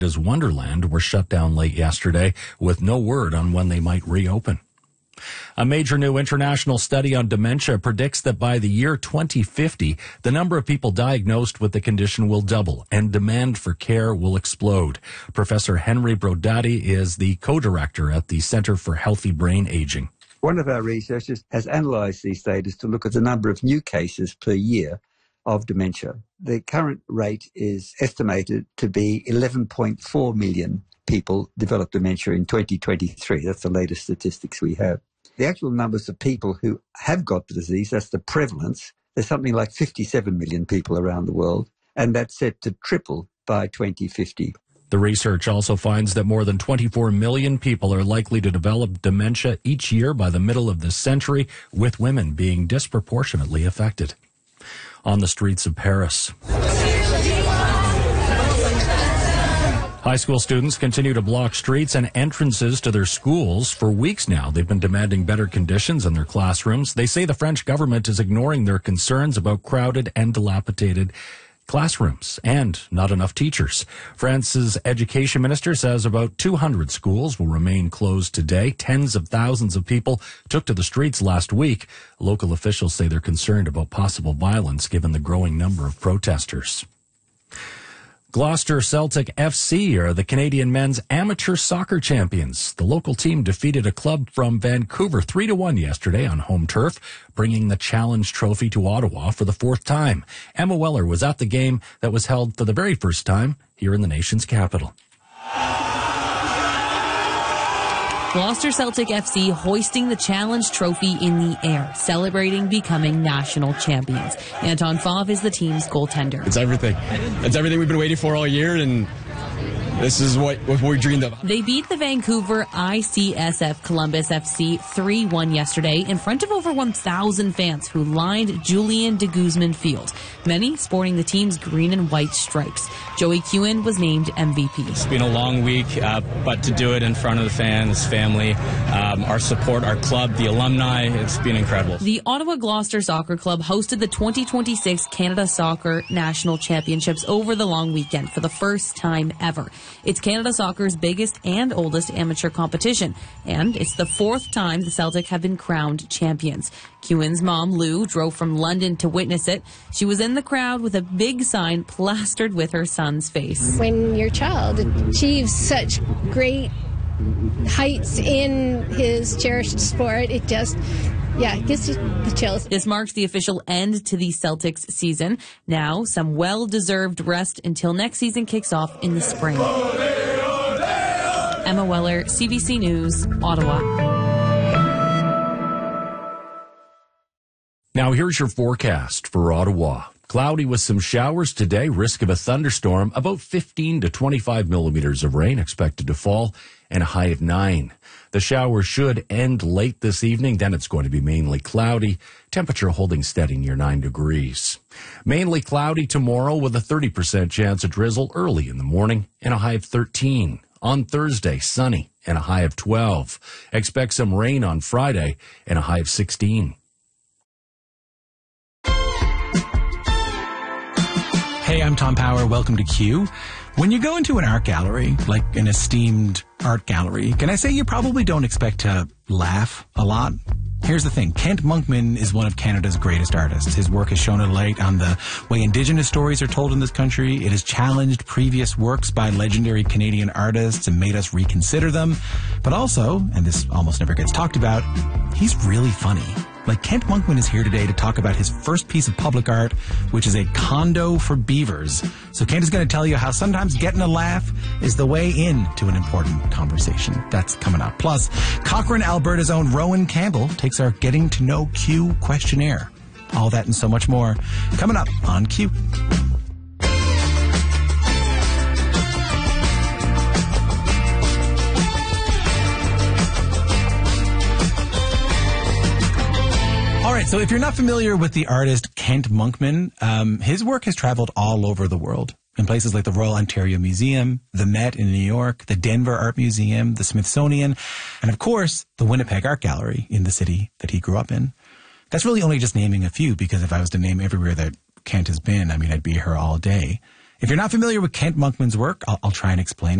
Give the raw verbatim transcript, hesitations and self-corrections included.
Canada's Wonderland were shut down late yesterday with no word on when they might reopen. A major new international study on dementia predicts that by the year twenty fifty, the number of people diagnosed with the condition will double and demand for care will explode. Professor Henry Brodati is the co-director at the Center for Healthy Brain Aging. One of our researchers has analysed these data to look at the number of new cases per year of dementia. The current rate is estimated to be eleven point four million people develop dementia in twenty twenty-three. That's the latest statistics we have. The actual numbers of people who have got the disease, that's the prevalence, there's something like fifty-seven million people around the world, and that's set to triple by twenty fifty. The research also finds that more than twenty-four million people are likely to develop dementia each year by the middle of this century, with women being disproportionately affected. On the streets of Paris, high school students continue to block streets and entrances to their schools. For weeks now, they've been demanding better conditions in their classrooms. They say the French government is ignoring their concerns about crowded and dilapidated classrooms and not enough teachers. France's education minister says about two hundred schools will remain closed today. Tens of thousands of people took to the streets last week. Local officials say they're concerned about possible violence given the growing number of protesters. Gloucester Celtic F C are the Canadian men's amateur soccer champions. The local team defeated a club from Vancouver three to one yesterday on home turf, bringing the Challenge Trophy to Ottawa for the fourth time. Emma Weller was at the game that was held for the very first time here in the nation's capital. Gloucester Celtic F C hoisting the Challenge Trophy in the air, celebrating becoming national champions. Anton Fauve is the team's goaltender. It's everything. It's everything we've been waiting for all year, and this is what, what we dreamed of. They beat the Vancouver I C S F Columbus F C three one yesterday in front of over one thousand fans who lined Julian de Guzman Field, many sporting the team's green and white stripes. Joey Kewen was named M V P. It's been a long week, uh, but to do it in front of the fans, family, um, our support, our club, the alumni, it's been incredible. The Ottawa Gloucester Soccer Club hosted the twenty twenty-six Canada Soccer National Championships over the long weekend for the first time ever. It's Canada Soccer's biggest and oldest amateur competition, and it's the fourth time the Celtic have been crowned champions. Kewen's mom, Lou, drove from London to witness it. She was in the crowd with a big sign plastered with her son's face. When your child achieves such great heights in his cherished sport, it just, yeah, it gives you the chills. This marks the official end to the Celtics season. Now, some well-deserved rest until next season kicks off in the spring. Emma Weller, C B C News, Ottawa. Now here's your forecast for Ottawa. Cloudy with some showers today, risk of a thunderstorm, about fifteen to twenty-five millimeters of rain expected to fall, and a high of nine. The showers should end late this evening, then it's going to be mainly cloudy, temperature holding steady near nine degrees. Mainly cloudy tomorrow with a thirty percent chance of drizzle early in the morning, and a high of thirteen. On Thursday, sunny, and a high of twelve. Expect some rain on Friday, and a high of sixteen. Hey, I'm Tom Power. Welcome to Q. When you go into an art gallery, like an esteemed art gallery, can I say you probably don't expect to laugh a lot? Here's the thing. Kent Monkman is one of Canada's greatest artists. His work has shown a light on the way Indigenous stories are told in this country. It has challenged previous works by legendary Canadian artists and made us reconsider them. But also, and this almost never gets talked about, he's really funny. Like, Kent Monkman is here today to talk about his first piece of public art, which is a condo for beavers. So Kent is going to tell you how sometimes getting a laugh is the way into an important conversation. That's coming up. Plus, Cochrane, Alberta's own Rowan Campbell takes our Getting to Know Q questionnaire. All that and so much more coming up on Q. All right, so if you're not familiar with the artist Kent Monkman, um, his work has traveled all over the world in places like the Royal Ontario Museum, the Met in New York, the Denver Art Museum, the Smithsonian, and of course, the Winnipeg Art Gallery in the city that he grew up in. That's really only just naming a few, because if I was to name everywhere that Kent has been, I mean, I'd be here all day. If you're not familiar with Kent Monkman's work, I'll, I'll try and explain it.